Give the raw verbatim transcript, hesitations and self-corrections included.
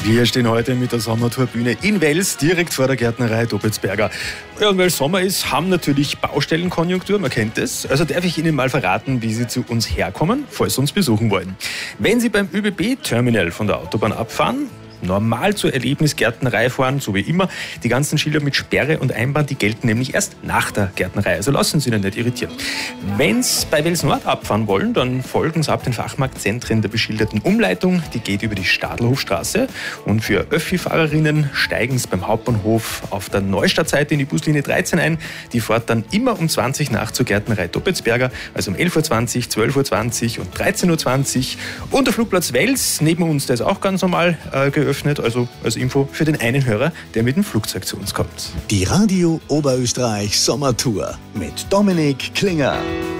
Wir stehen heute mit der Sommertourbühne in Wels, direkt vor der Gärtnerei Doppelsberger. Ja, und weil Sommer ist, haben natürlich Baustellenkonjunktur, man kennt es. Also darf ich Ihnen mal verraten, wie Sie zu uns herkommen, falls Sie uns besuchen wollen. Wenn Sie beim ÖBB-Terminal von der Autobahn abfahren, normal zur Erlebnisgärtnerei fahren, so wie immer. Die ganzen Schilder mit Sperre und Einbahn, die gelten nämlich erst nach der Gärtnerei. Also lassen Sie sich nicht irritieren. Wenn Sie bei Wels Nord abfahren wollen, dann folgen Sie ab den Fachmarktzentren der beschilderten Umleitung. Die geht über die Stadelhofstraße. Und für Öffi-Fahrerinnen steigen Sie beim Hauptbahnhof auf der Neustadtseite in die Buslinie dreizehn ein. Die fährt dann immer um zwanzig nach zur Gärtnerei Doppelsberger, also um elf Uhr zwanzig, zwölf Uhr zwanzig und dreizehn Uhr zwanzig. Und der Flugplatz Wels neben uns, der ist auch ganz normal äh, geöffnet. Also als Info für den einen Hörer, der mit dem Flugzeug zu uns kommt. Die Radio Oberösterreich Sommertour mit Dominik Klinger.